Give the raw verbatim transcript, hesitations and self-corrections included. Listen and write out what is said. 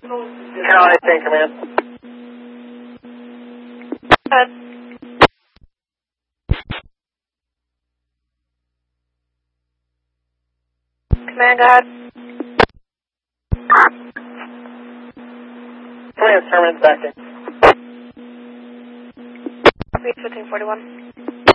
Carolina eighteen, command. Go ahead. Command, go ahead. Command, permanent backing. Copy, fifteen forty-one.